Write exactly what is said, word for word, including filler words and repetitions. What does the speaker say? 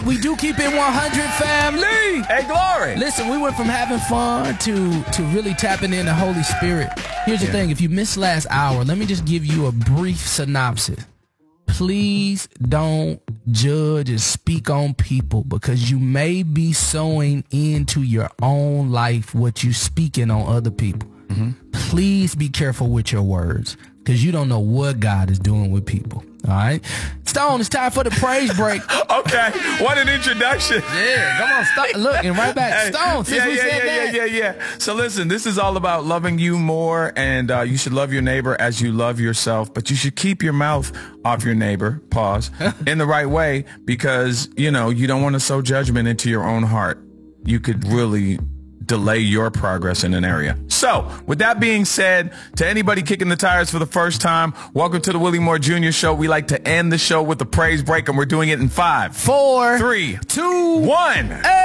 We do keep it one hundred, family. Hey, glory. Listen, we went from having fun to to really tapping in the Holy Spirit. Here's the Yeah. thing. If you missed last hour, let me just give you a brief synopsis. Please don't judge and speak on people, because you may be sowing into your own life what you speaking on other people. Mm-hmm. Please be careful with your words, because you don't know what God is doing with people. All right, Stone, it's time for the praise break. Okay, what an introduction. Yeah, come on, stop. Look, and right back. Hey, Stone, since yeah, we yeah, said yeah, that. yeah, yeah, yeah. So listen, this is all about loving you more, and uh, you should love your neighbor as you love yourself, but you should keep your mouth off your neighbor, pause, in the right way, because, you know, you don't want to sow judgment into your own heart. You could really delay your progress in an area. So, with that being said, to anybody kicking the tires for the first time, welcome to the Willie Moore Junior Show. We like to end the show with the praise break, and we're doing it in five, Four, three, two, one. Hey!